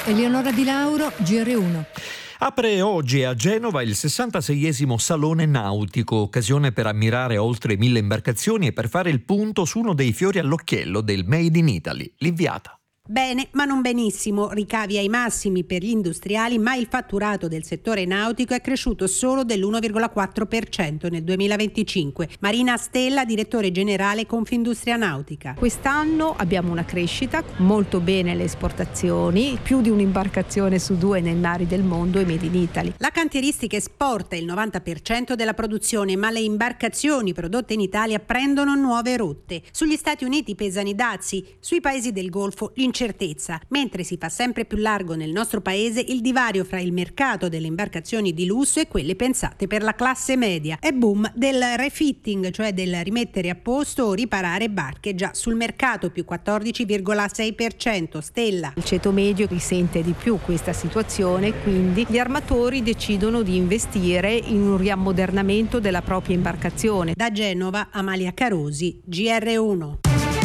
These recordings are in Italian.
Eleonora Di Lauro, GR1. Apre oggi a Genova il 66esimo Salone Nautico, occasione per ammirare oltre 1000 imbarcazioni e per fare il punto su uno dei fiori all'occhiello del Made in Italy, l'Inviata. Bene, ma non benissimo, ricavi ai massimi per gli industriali, ma il fatturato del settore nautico è cresciuto solo dell'1,4% nel 2025. Marina Stella, direttore generale Confindustria Nautica. Quest'anno abbiamo una crescita, molto bene le esportazioni, più di un'imbarcazione su 2 nei mari del mondo e Made in Italy. La cantieristica esporta il 90% della produzione, ma le imbarcazioni prodotte in Italia prendono nuove rotte. Sugli Stati Uniti pesano i dazi, sui paesi del Golfo l'incertezza, mentre si fa sempre più largo nel nostro paese il divario fra il mercato delle imbarcazioni di lusso e quelle pensate per la classe media. È boom del refitting, cioè del rimettere a posto o riparare barche, già sul mercato più 14,6%. Stella. Il ceto medio risente di più questa situazione, quindi gli armatori decidono di investire in un riammodernamento della propria imbarcazione. Da Genova, Amalia Carosi, GR1.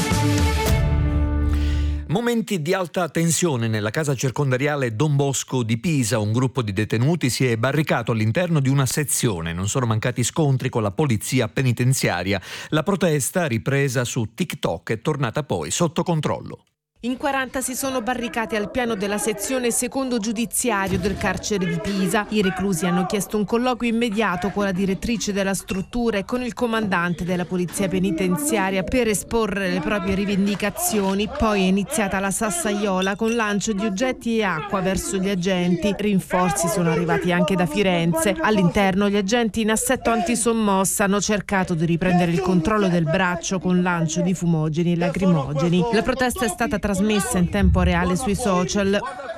Momenti di alta tensione nella casa circondariale Don Bosco di Pisa. Un gruppo di detenuti si è barricato all'interno di una sezione. Non sono mancati scontri con la polizia penitenziaria. La protesta, ripresa su TikTok, è tornata poi sotto controllo. In 40 si sono barricati al piano della sezione secondo giudiziario del carcere di Pisa. I reclusi hanno chiesto un colloquio immediato con la direttrice della struttura e con il comandante della polizia penitenziaria per esporre le proprie rivendicazioni. Poi è iniziata la sassaiola con lancio di oggetti e acqua verso gli agenti. Rinforzi sono arrivati anche da Firenze. All'interno gli agenti in assetto antisommossa hanno cercato di riprendere il controllo del braccio con lancio di fumogeni e lacrimogeni. La protesta è stata trasmessa in tempo reale sui social.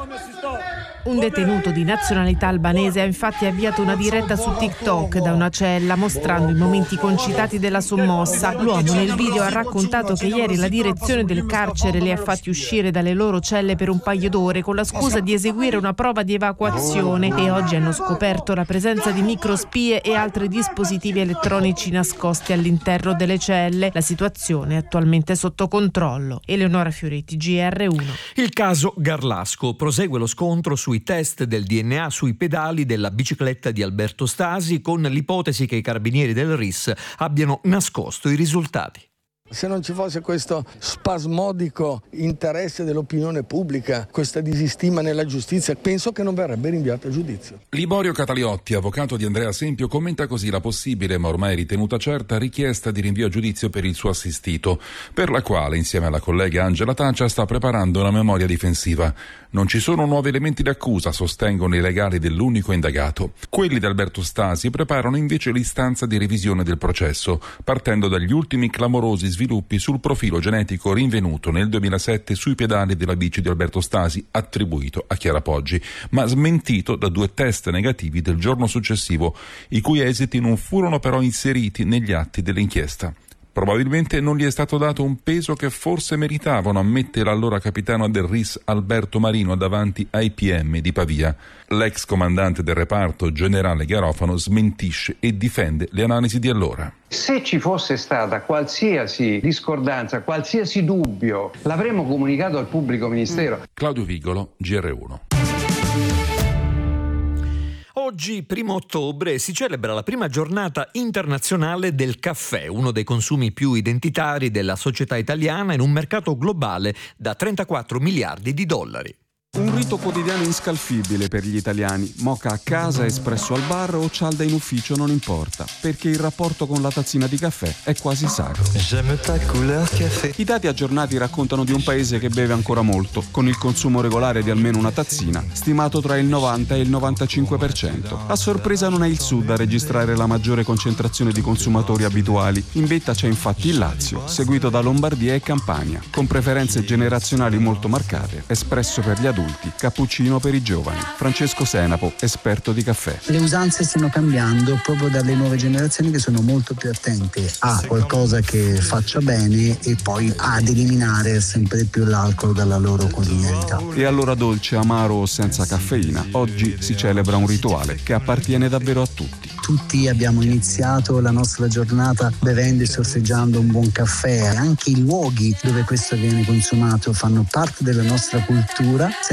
Un detenuto di nazionalità albanese ha infatti avviato una diretta su TikTok da una cella mostrando i momenti concitati della sommossa. L'uomo nel video ha raccontato che ieri la direzione del carcere li ha fatti uscire dalle loro celle per un paio d'ore con la scusa di eseguire una prova di evacuazione e oggi hanno scoperto la presenza di microspie e altri dispositivi elettronici nascosti all'interno delle celle. La situazione è attualmente sotto controllo. Eleonora Fioretti, GR1. Il caso Garlasco. Prosegue lo scontro sui test del DNA sui pedali della bicicletta di Alberto Stasi, con l'ipotesi che i carabinieri del RIS abbiano nascosto i risultati. Se non ci fosse questo spasmodico interesse dell'opinione pubblica, questa disistima nella giustizia, penso che non verrebbe rinviato a giudizio. Liborio Cataliotti, avvocato di Andrea Sempio, commenta così la possibile, ma ormai ritenuta certa, richiesta di rinvio a giudizio per il suo assistito, per la quale, insieme alla collega Angela Taccia, sta preparando una memoria difensiva. Non ci sono nuovi elementi d'accusa, sostengono i legali dell'unico indagato. Quelli di Alberto Stasi preparano invece l'istanza di revisione del processo, partendo dagli ultimi clamorosi sviluppi sul profilo genetico rinvenuto nel 2007 sui pedali della bici di Alberto Stasi, attribuito a Chiara Poggi, ma smentito da 2 test negativi del giorno successivo, i cui esiti non furono però inseriti negli atti dell'inchiesta. Probabilmente non gli è stato dato un peso che forse meritavano, ammette l'allora capitano del RIS Alberto Marino davanti ai PM di Pavia. L'ex comandante del reparto, generale Garofano, smentisce e difende le analisi di allora. Se ci fosse stata qualsiasi discordanza, qualsiasi dubbio, l'avremmo comunicato al pubblico ministero. Claudio Vigolo, GR1. Oggi, 1° ottobre, si celebra la prima giornata internazionale del caffè, uno dei consumi più identitari della società italiana in un mercato globale da 34 miliardi di dollari. Un rito quotidiano inscalfibile per gli italiani. Moka a casa, espresso al bar o cialda in ufficio non importa, perché il rapporto con la tazzina di caffè è quasi sacro. J'aime ta couleur café. I dati aggiornati raccontano di un paese che beve ancora molto, con il consumo regolare di almeno una tazzina, stimato tra il 90 e il 95%. A sorpresa non è il sud a registrare la maggiore concentrazione di consumatori abituali. In vetta c'è infatti il Lazio, seguito da Lombardia e Campania, con preferenze generazionali molto marcate, espresso per gli adulti, cappuccino per i giovani. Francesco Senapo, esperto di caffè. Le usanze stanno cambiando proprio dalle nuove generazioni che sono molto più attente a qualcosa che faccia bene e poi ad eliminare sempre più l'alcol dalla loro quotidianità. E allora dolce, amaro o senza caffeina, oggi si celebra un rituale che appartiene davvero a tutti. Tutti abbiamo iniziato la nostra giornata bevendo e sorseggiando un buon caffè. Anche i luoghi dove questo viene consumato fanno parte della nostra cultura.